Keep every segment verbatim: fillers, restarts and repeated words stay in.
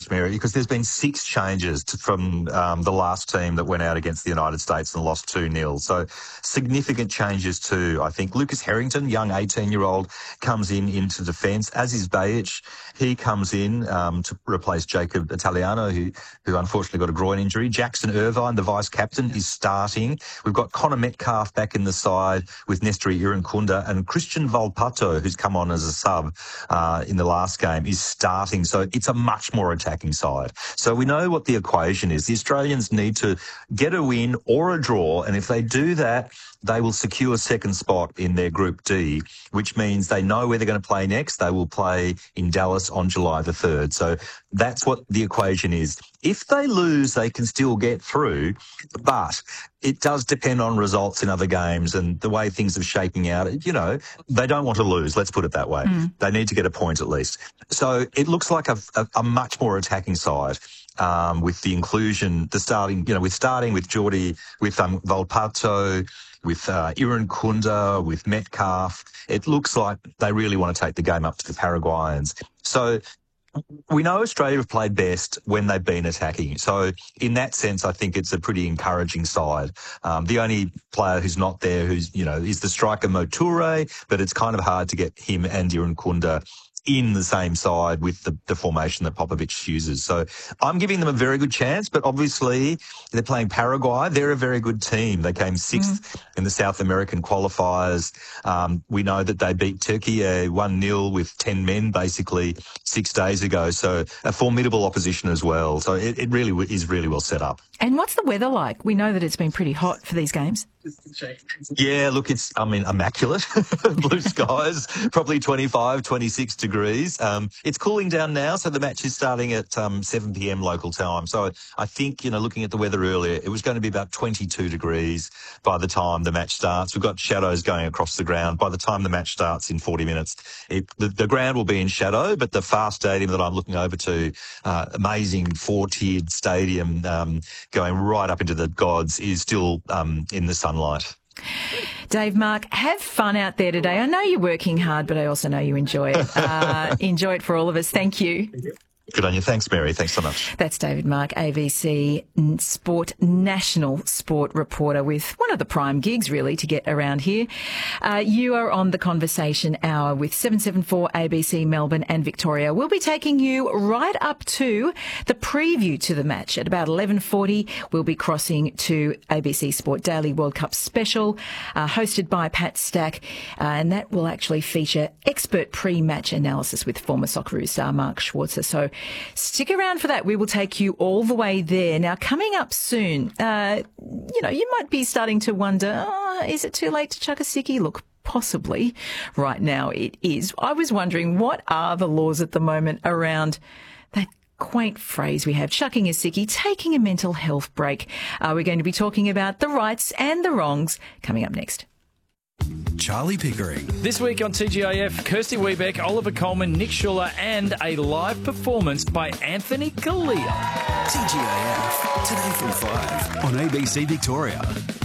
match, Mary, because there's been six changes to, from um, the last team that went out against the United States and lost two nil. So significant changes too, I think. Lucas Harrington, young eighteen-year-old, comes in into defence, as is Bajic. He comes in um, to replace Jacob Italiano, who, who unfortunately got a groin injury. Jackson Irvine, the vice-captain, is starting. We've got Connor Metcalf back in the side with Nestori Irankunda, and Christian Volpato, who's come on as a sub uh, in the last game, is starting. So it's a much more attacking side. So we know what the equation is. The Australians need to get a win or a draw, and if they do that, they will secure second spot in their Group D, which means they know where they're going to play next. They will play in Dallas on July the third. So that's what the equation is. If they lose, they can still get through, but it does depend on results in other games and the way things are shaping out. You know, they don't want to lose, let's put it that way. Mm. They need to get a point at least. So it looks like a, a, a much more attacking side. Um, with the inclusion, the starting, you know, with starting with Geordie, with um, Volpato, with uh, Irankunda, with Metcalf, it looks like they really want to take the game up to the Paraguayans. So we know Australia have played best when they've been attacking. So in that sense, I think it's a pretty encouraging side. Um, the only player who's not there, who's, you know, is the striker Moture, but it's kind of hard to get him and Irankunda in the same side with the, the formation that Popovic uses. So I'm giving them a very good chance, but obviously they're playing Paraguay. They're a very good team. They came sixth mm. in the South American qualifiers. Um, we know that they beat Turkey uh, one nil with ten men basically six days ago. So a formidable opposition as well. So it, it really is really well set up. And what's the weather like? We know that it's been pretty hot for these games. Yeah, look, it's, I mean, immaculate. Blue skies, probably twenty-five, twenty-six degrees. Um, it's cooling down now, so the match is starting at um, seven p.m. local time. So I think, you know, looking at the weather earlier, it was going to be about twenty-two degrees by the time the match starts. We've got shadows going across the ground. By the time the match starts in forty minutes, it, the, the ground will be in shadow, but the Far Stadium that I'm looking over to, uh, amazing four-tiered stadium um, going right up into the gods, is still um, in the sunlight. Dave, Mark, have fun out there today. I know you're working hard, but I also know you enjoy it. Uh, enjoy it for all of us. Thank you. Good on you. Thanks, Mary. Thanks so much. That's David Mark, A B C Sport National Sport reporter with one of the prime gigs, really, to get around here. Uh, you are on the Conversation Hour with seven seven four A B C Melbourne and Victoria. We'll be taking you right up to the preview to the match. At about eleven forty, we'll be crossing to A B C Sport Daily World Cup Special, uh, hosted by Pat Stack, uh, and that will actually feature expert pre-match analysis with former Socceroos star Mark Schwarzer. So stick around for that. We will take you all the way there. Now, coming up soon, uh, you know, you might be starting to wonder, oh, is it too late to chuck a sickie? Look, possibly. Right now it is. I was wondering, what are the laws at the moment around that quaint phrase we have, chucking a sickie, taking a mental health break? Uh, we're going to be talking about the rights and the wrongs coming up next. Charlie Pickering. This week on T G I F, Kirsty Wiebeck, Oliver Coleman, Nick Schuller, and a live performance by Anthony Galea. T G I F, today from five on A B C Victoria.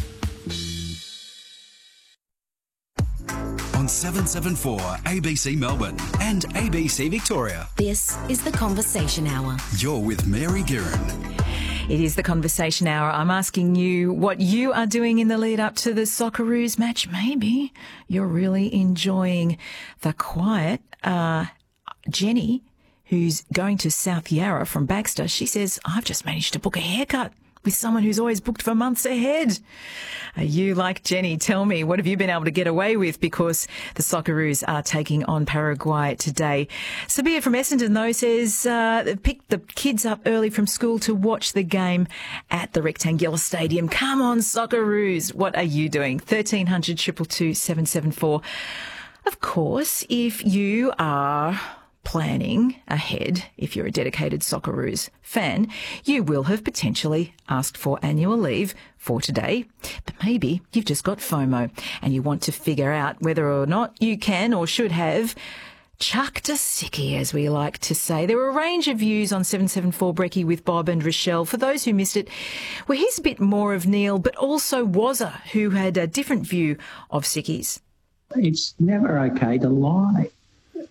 On seven seven four A B C Melbourne and A B C Victoria. This is the Conversation Hour. You're with Mary Guerin. It is the Conversation Hour. I'm asking you what you are doing in the lead up to the Socceroos match. Maybe you're really enjoying the quiet. Uh, Jenny, who's going to South Yarra from Baxter, she says, I've just managed to book a haircut with someone who's always booked for months ahead. Are you like Jenny? Tell me, what have you been able to get away with? Because the Socceroos are taking on Paraguay today. Sabia from Essendon, though, says uh, picked the kids up early from school to watch the game at the Rectangular Stadium. Come on, Socceroos. What are you doing? thirteen hundred, two two two, seven seven four. Of course, if you are planning ahead, if you're a dedicated Socceroos fan, you will have potentially asked for annual leave for today, but maybe you've just got FOMO and you want to figure out whether or not you can or should have chucked a sickie, as we like to say. There were a range of views on seven seven four Brekkie with Bob and Rochelle. For those who missed it, well, here's a bit more of Neil, but also Wazza, who had a different view of sickies. It's never okay to lie.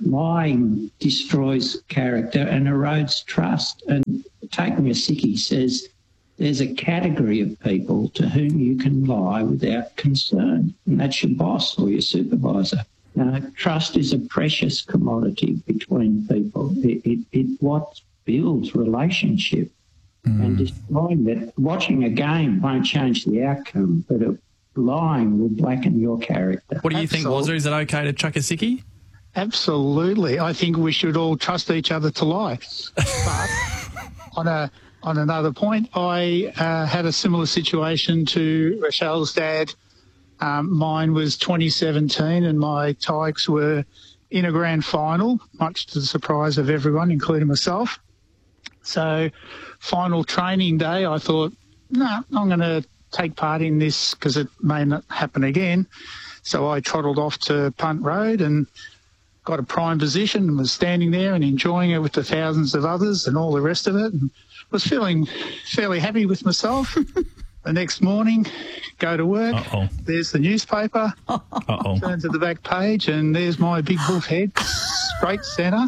lying destroys character and erodes trust. And taking a sickie says there's a category of people to whom you can lie without concern, and that's your boss or your supervisor. Now, trust is a precious commodity between people. It, it, it what builds relationship. Mm. And destroying that, watching a game won't change the outcome, but it, lying will blacken your character. What do you think, Wazza? Is it okay to chuck a sickie? Absolutely. I think we should all trust each other to lie. But on a on another point, I uh, had a similar situation to Rochelle's dad. Um, mine was twenty seventeen and my Tigers were in a grand final, much to the surprise of everyone, including myself. So final training day, I thought, no, nah, I'm going to take part in this because it may not happen again. So I trottled off to Punt Road and got a prime position and was standing there and enjoying it with the thousands of others and all the rest of it, and was feeling fairly happy with myself. The next morning, go to work. Uh-oh. There's the newspaper. Uh-oh. Turn to the back page, and there's my big wolf head, straight centre.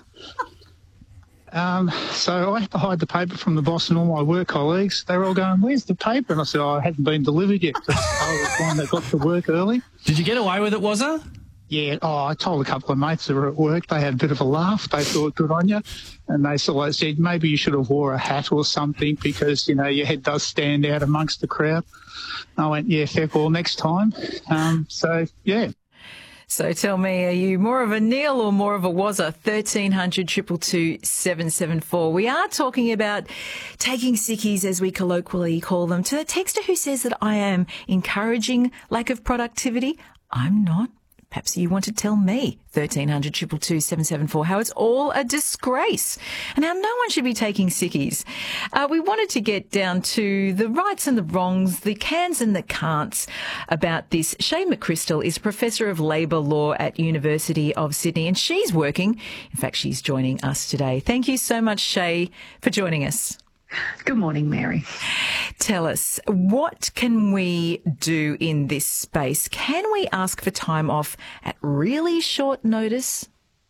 Um, so I had to hide the paper from the boss and all my work colleagues. They were all going, "Where's the paper?" And I said, "Oh, it hadn't been delivered yet." I was one that got to work early. Did you get away with it, was it? Yeah. Oh, I told a couple of mates that were at work. They had a bit of a laugh. They thought, good on you. And they sort of said, maybe you should have wore a hat or something because, you know, your head does stand out amongst the crowd. I went, yeah, fair call next time. Um, so, yeah. So tell me, are you more of a Neil or more of a Wazza? thirteen hundred, two two two, seven seven four. We are talking about taking sickies, as we colloquially call them. To the texter who says that I am encouraging lack of productivity, I'm not. Perhaps you want to tell me, thirteen hundred, two two two, seven seven four, how it's all a disgrace and how no one should be taking sickies. Uh, we wanted to get down to the rights and the wrongs, the cans and the can'ts about this. Shay McChrystal is Professor of Labour Law at University of Sydney, and she's working. In fact, she's joining us today. Thank you so much, Shay, for joining us. Good morning, Mary. Tell us, what can we do in this space? Can we ask for time off at really short notice?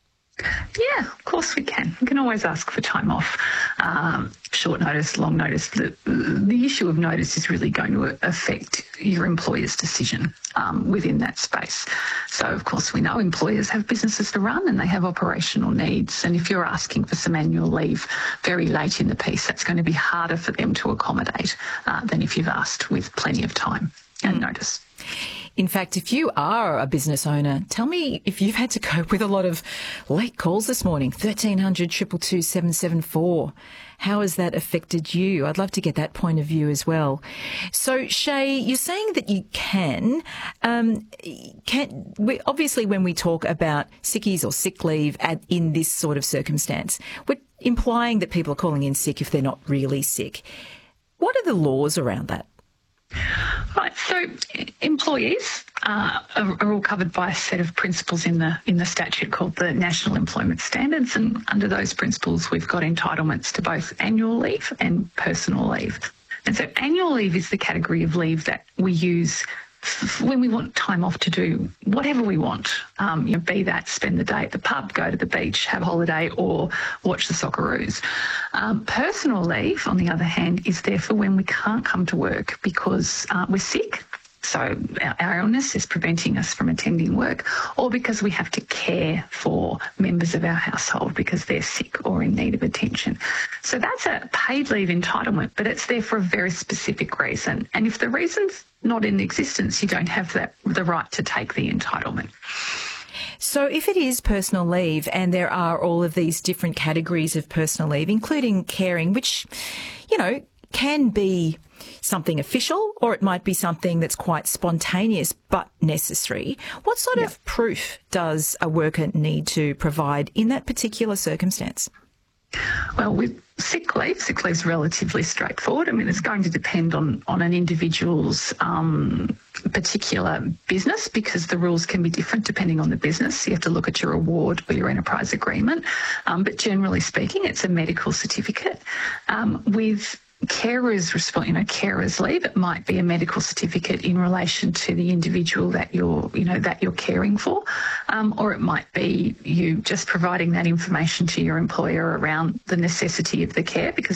Yeah, of course we can. We can always ask for time off. Um, short notice, long notice. The, the issue of notice is really going to affect your employer's decision um, within that space. So, of course, we know employers have businesses to run and they have operational needs. And if you're asking for some annual leave very late in the piece, that's going to be harder for them to accommodate uh, than if you've asked with plenty of time and notice. In fact, if you are a business owner, tell me if you've had to cope with a lot of late calls this morning. thirteen hundred, two two two, seven seven four. How has that affected you? I'd love to get that point of view as well. So, Shay, you're saying that you can. Um, can we, obviously, when we talk about sickies or sick leave at, in this sort of circumstance, we're implying that people are calling in sick if they're not really sick. What are the laws around that? Right, so employees uh, are, are all covered by a set of principles in the in the statute called the National Employment Standards, and under those principles we've got entitlements to both annual leave and personal leave. And so annual leave is the category of leave that we use when we want time off to do whatever we want, um, you know, be that spend the day at the pub, go to the beach, have a holiday, or watch the Socceroos. Um, personal leave, on the other hand, is there for when we can't come to work because uh, we're sick. So our, our illness is preventing us from attending work, or because we have to care for members of our household because they're sick or in need of attention. So that's a paid leave entitlement, but it's there for a very specific reason. And if the reason's not in existence, you don't have that, the right to take the entitlement. So if it is personal leave, and there are all of these different categories of personal leave, including caring, which, you know, can be something official, or it might be something that's quite spontaneous but necessary. What sort yeah. of proof does a worker need to provide in that particular circumstance? Well, with sick leave, sick leave is relatively straightforward. I mean, it's going to depend on, on an individual's um, particular business, because the rules can be different depending on the business. You have to look at your award or your enterprise agreement. Um, but generally speaking, it's a medical certificate. Um, with carers resp- you know, carers leave. It might be a medical certificate in relation to the individual that you're, you know, that you're caring for, um, or it might be you just providing that information to your employer around the necessity of the care, because